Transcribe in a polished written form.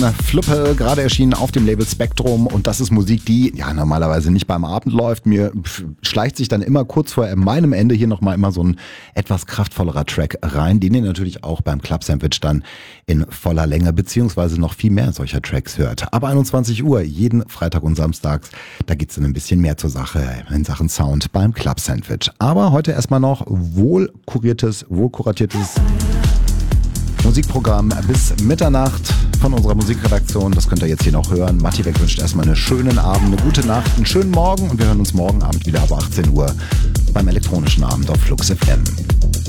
Fluppe, gerade erschienen auf dem Label Spektrum, und das ist Musik, die ja normalerweise nicht beim Abend läuft. Mir schleicht sich dann immer kurz vor meinem Ende hier nochmal immer so ein etwas kraftvollerer Track rein, den ihr natürlich auch beim Club Sandwich dann in voller Länge beziehungsweise noch viel mehr solcher Tracks hört. Ab 21 Uhr, jeden Freitag und Samstags, da geht's dann ein bisschen mehr zur Sache in Sachen Sound beim Club Sandwich. Aber heute erstmal noch wohlkuratiertes Musikprogramm bis Mitternacht von unserer Musikredaktion. Das könnt ihr jetzt hier noch hören. Matti Beck wünscht erstmal einen schönen Abend, eine gute Nacht, einen schönen Morgen, und wir hören uns morgen Abend wieder ab 18 Uhr beim elektronischen Abend auf Flux FM.